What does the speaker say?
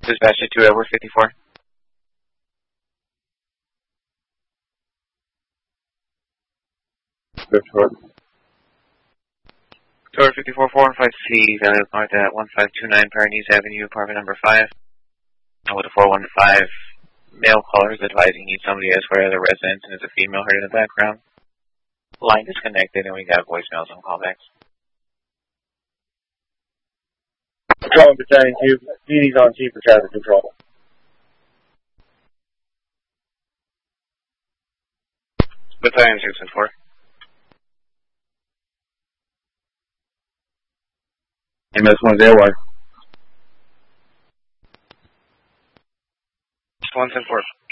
Dispatch to Edward 54. Tower 54, 415C, value marked at 1529 Pyrenees Avenue, apartment number 5. With a 415 male caller is advising you somebody has for other residents and is a female heard in the background. Line disconnected and we got voicemails and callbacks. Calling Battalion 2, DD's on chief for traffic control. Battalion 6 and 4. MS1's airwire. 1 and 4.